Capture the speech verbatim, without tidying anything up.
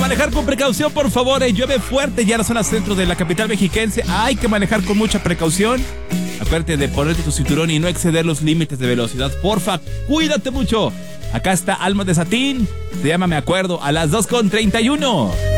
manejar con precaución, por favor. Eh, llueve fuerte ya en la zona centro de la capital mexiquense. Hay que manejar con mucha precaución. Acuérdate de ponerte tu cinturón y no exceder los límites de velocidad. Porfa, cuídate mucho. Acá está Alma de Satín. Se llama Me Acuerdo a las dos con treinta y uno.